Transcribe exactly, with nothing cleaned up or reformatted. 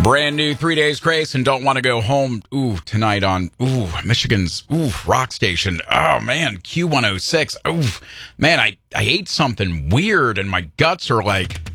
Brand new Three Days Grace and Don't Want to Go Home, ooh, tonight on, ooh, Michigan's, ooh, rock station. Oh, man, Q one oh six. Ooh, man, I, I ate something weird and my guts are like,